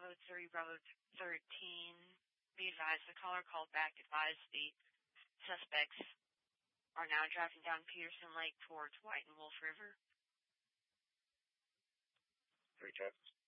code 3 Bravo 13. Be advised, the caller called back advised the suspects are now driving down Peterson Lake towards White and Wolf River. 3 Texas.